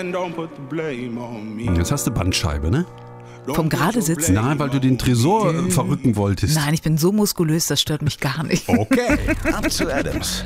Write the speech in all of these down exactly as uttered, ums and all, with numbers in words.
Jetzt hast du Bandscheibe, ne? Vom gerade sitzen? Nein, weil du den Tresor äh, verrücken wolltest. Nein, ich bin so muskulös, das stört mich gar nicht. Okay. Ab zu Adams.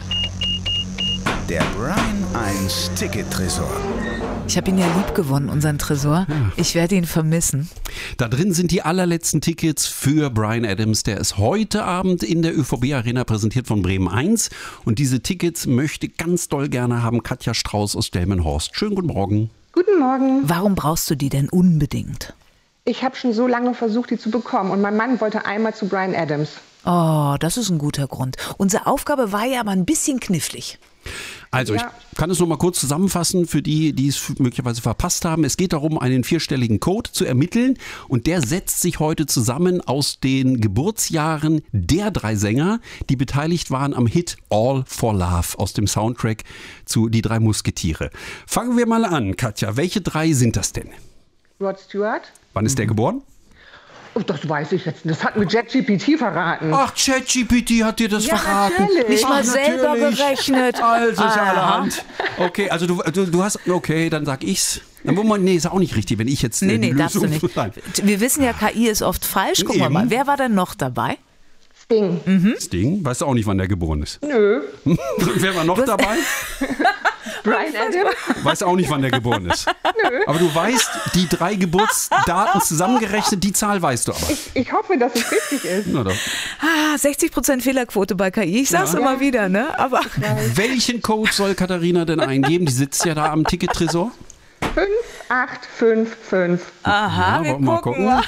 Der Brian eins Ticket-Tresor. Ich habe ihn ja lieb gewonnen, unseren Tresor. Ja. Ich werde ihn vermissen. Da drin sind die allerletzten Tickets für Brian Adams. Der ist heute Abend in der ÖVB Arena präsentiert von Bremen eins. Und diese Tickets möchte ganz doll gerne haben Katja Strauß aus Delmenhorst. Schönen guten Morgen. Guten Morgen. Warum brauchst du die denn unbedingt? Ich habe schon so lange versucht, die zu bekommen. Und mein Mann wollte einmal zu Brian Adams. Oh, das ist ein guter Grund. Unsere Aufgabe war ja aber ein bisschen knifflig. Also Ja. ich kann es noch mal kurz zusammenfassen für die, die es möglicherweise verpasst haben. Es geht darum, einen vierstelligen Code zu ermitteln und der setzt sich heute zusammen aus den Geburtsjahren der drei Sänger, die beteiligt waren am Hit All for Love aus dem Soundtrack zu Die drei Musketiere. Fangen wir mal an, Katja. Welche drei sind das denn? Rod Stewart? Wann ist der geboren? Oh, das weiß ich jetzt nicht. Das hat mir ChatGPT verraten. Ach, ChatGPT hat dir das Ja, verraten. natürlich. Nicht mal Ach, selber natürlich. berechnet. Also ist Aha. allerhand. Okay, also du, du, du hast, okay, dann sag ich's. Dann, Moment, nee, ist auch nicht richtig, wenn ich jetzt äh, Nee, die nee, darfst du Lösung... nicht. Nein. Wir wissen ja, K I ist oft falsch. Guck mal, Eben. mal, wer war denn noch dabei? Sting. Mhm. Sting, weißt du auch nicht, wann der geboren ist. Nö. Wer war noch dabei? Brian Adams? Weißt auch nicht, wann der geboren ist. Nö. Aber du weißt, die drei Geburtsdaten zusammengerechnet, die Zahl weißt du aber. Ich, ich hoffe, dass es richtig ist. Na doch. Ah, sechzig Prozent Fehlerquote bei K I. Ich sag's Ja. immer wieder, ne? Aber Welchen Code soll Katharina denn eingeben? Die sitzt ja da am Ticket-Tresor. fünf acht fünf fünf. aha, Ja, wir wollen wir mal gucken. gucken.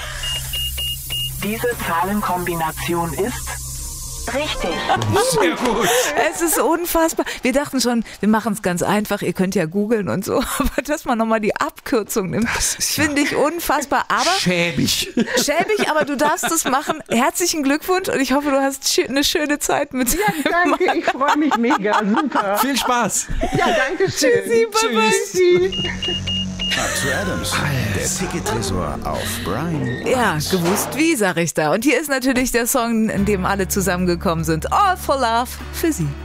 Diese Zahlenkombination ist richtig. Sehr gut. Es ist unfassbar. Wir dachten schon, wir machen es ganz einfach. Ihr könnt ja googeln und so. Aber dass man nochmal die Abkürzung nimmt, Das ist ja finde ich unfassbar. Aber Schäbig. schäbig, aber du darfst es machen. Herzlichen Glückwunsch und ich hoffe, du hast schö- eine schöne Zeit mit Ja, danke. Ich freue mich mega. Super. Viel Spaß. Ja, danke schön. Tschüssi, bye bye. Tschüssi. Ab zu Adams. Der Ticket-Tresor auf Brian Ja, eins. gewusst wie, sag ich da. Und hier ist natürlich der Song, in dem alle zusammengekommen sind. All for Love für Sie.